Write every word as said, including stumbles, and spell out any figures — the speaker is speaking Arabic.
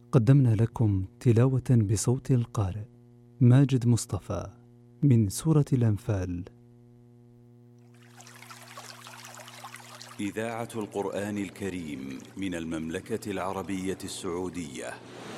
قدمنا لكم تلاوة بصوت القارئ ماجد مصطفى من سورة الأنفال. إذاعة القرآن الكريم من المملكة العربية السعودية.